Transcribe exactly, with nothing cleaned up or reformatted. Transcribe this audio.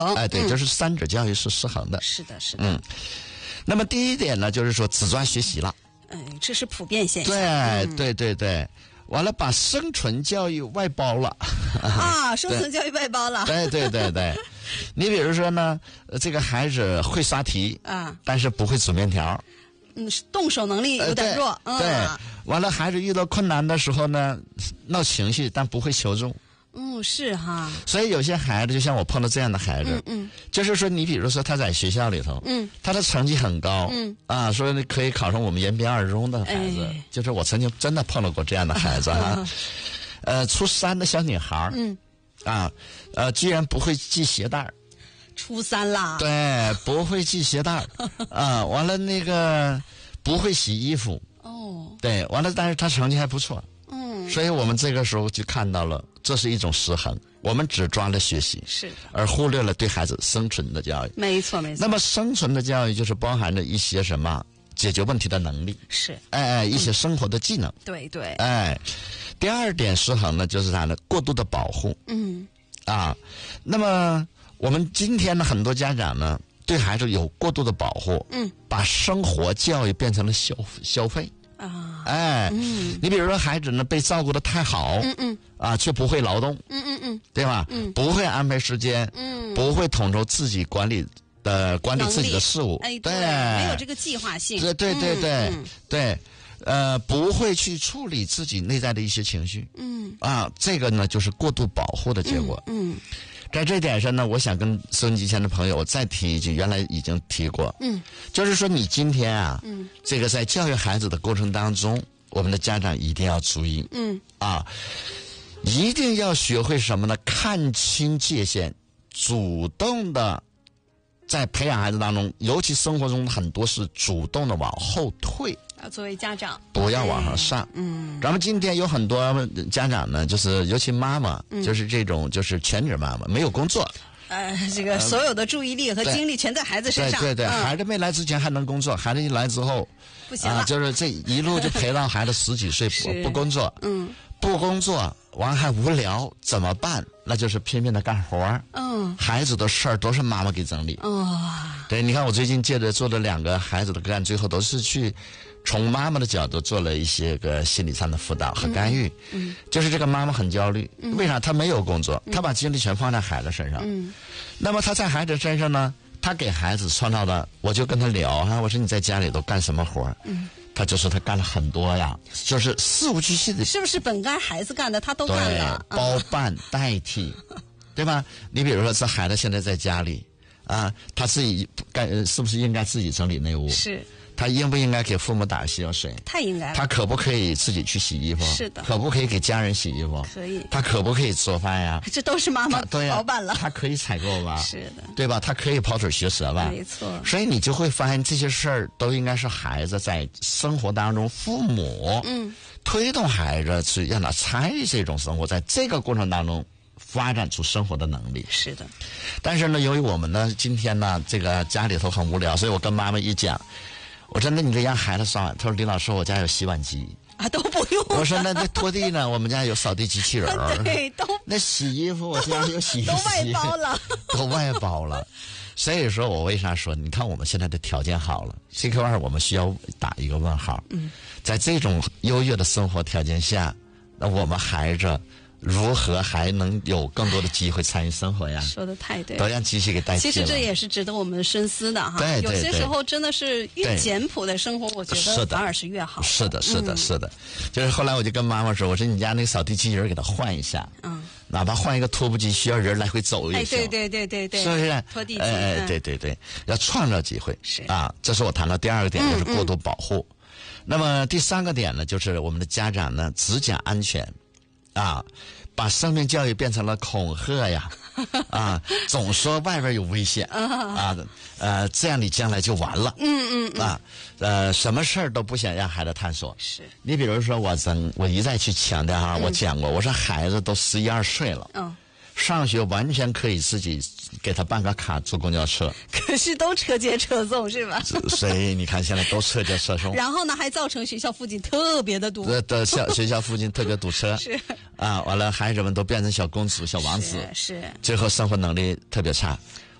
哎，对，嗯、就是三者教育是失衡的。 是的，是的。 嗯，那么第一点呢，就是说只专学习了。 嗯，这是普遍现象。 对、 嗯、 对对对，完了把生存教育外包了。 啊，生存教育外包了。 对对对对，你比如说呢，这个孩子会刷题啊，但是不会煮面条。 嗯，动手能力有点弱。 呃、对，嗯、对，完了孩子遇到困难的时候呢，闹情绪，但不会求助。 嗯，是哈。 所以有些孩子，就像我碰到这样的孩子，嗯嗯，就是说，你比如说他在学校里头，嗯，他的成绩很高，嗯啊，说你可以考上我们延边二中的孩子，哎、就是我曾经真的碰到过这样的孩子哈，呃，初三的小女孩，嗯，啊，呃，居然不会系鞋带儿， 初三啦， 对，不会系鞋带儿，啊，完了那个不会洗衣服，哦，对，完了，但是他成绩还不错。嗯，所以我们这个时候就看到了，这是一种失衡。我们只抓了学习， 是的， 而忽略了对孩子生存的教育。 没错，没错。 那么生存的教育就是包含着一些什么解决问题的能力， 是， 哎哎，一些生活的技能。 嗯、对对。 哎，第二点失衡呢，就是它的过度的保护。嗯，啊，那么我们今天的很多家长呢，对孩子有过度的保护，嗯，把生活教育变成了消消费。啊，哎，嗯，你比如说孩子呢被照顾得太好，嗯嗯，啊，却不会劳动，嗯嗯嗯，对吧？嗯，不会安排时间，嗯，不会统筹自己管理的管理自己的事务， 哎，对，没有这个计划性， 对对对对、嗯、对，呃，不会去处理自己内在的一些情绪，嗯，啊，这个呢就是过度保护的结果，嗯。嗯，在这点上呢，我想跟收音机前的朋友我再提一句，原来已经提过，嗯，就是说你今天啊，嗯，这个在教育孩子的过程当中，我们的家长一定要注意，嗯，啊，一定要学会什么呢？看清界限，主动的在培养孩子当中，尤其生活中很多是主动的往后退。 要作为家长， 不要往上上。嗯，咱们今天有很多家长呢，就是尤其妈妈，嗯、就是这种就是全职妈妈，没有工作。 呃，这个所有的注意力和精力全在孩子身上。 对对对， 嗯、 孩子没来之前还能工作，孩子一来之后， 不行了、 啊，就是这一路就陪到孩子十几岁不不工作。嗯。不工作完还无聊怎么办？那就是拼命的干活。嗯，孩子的事儿都是妈妈给整理。哦，对，你看我最近接着做的两个孩子的个案，最后都是去从妈妈的角度做了一些个心理上的辅导和干预。嗯，就是这个妈妈很焦虑，嗯、为啥？她没有工作，她把精力全放在孩子身上。嗯，那么她在孩子身上呢，她给孩子创造的，我就跟她聊哈，我说你在家里都干什么活？嗯。他就说他干了很多呀，就是事无巨细的， 是不是本该孩子干的他都干了？ 对，包办代替，对吧？你比如说这孩子现在在家里啊，他自己该是不是应该自己整理内屋？ 是。 他应不应该给父母打洗脚水？ 太应该了。 他可不可以自己去洗衣服？ 是的。 可不可以给家人洗衣服？ 可以。 他可不可以做饭呀？ 这都是妈妈包办了。 他可以采购吧？ 是的。 对吧？他可以跑腿学舌吧？ 没错。 所以你就会发现这些事儿都应该是孩子在生活当中，父母嗯推动孩子去让他参与这种生活，在这个过程当中发展出生活的能力。 是的。 但是呢，由于我们呢今天呢这个家里头很无聊，所以我跟妈妈一讲。我说那你得让孩子刷碗。他说李老师，我家有洗碗机啊，都不用。 我说那那拖地呢？我们家有扫地机器人。 对，都那洗衣服我家有洗衣机。 都外包了， 都外包了。所以说我为啥说，你看我们现在的条件好了 ，C Q 二我们需要打一个问号。嗯，在这种优越的生活条件下，那我们孩子如何还能有更多的机会参与生活呀？ 说的太对了， 都让机器给代替了。 其实这也是值得我们深思的哈。 对对对， 有些时候真的是越简朴的生活，我觉得反而是越好。 是的，是的，是的。嗯、就是后来我就跟妈妈说，我说你家那个扫地机器人给它换一下，嗯，哪怕换一个拖布机，需要人来回走也行。 哎，对对对对对， 是不是？ 拖地机， 哎、呃，对对对，要创造机会。 是啊，这是我谈到第二个点，就是过度保护。嗯嗯那么第三个点呢，就是我们的家长呢只讲安全，啊。把生命教育变成了恐吓呀，啊，总说外边有危险啊，呃，这样你将来就完了。嗯嗯啊，呃，什么事儿都不想让孩子探索。 是。 你比如说我曾我一再去强调哈，我讲过，我说孩子都十一二岁了，嗯， 上学完全可以自己给他办个卡坐公交车， 可是都车接车送是吧？ 所以你看现在都车接车送。 然后呢，还造成学校附近特别的堵。 对对，校学校附近特别堵车。 是啊，完了孩子们都变成小公主、小王子， 是，是最后生活能力特别差。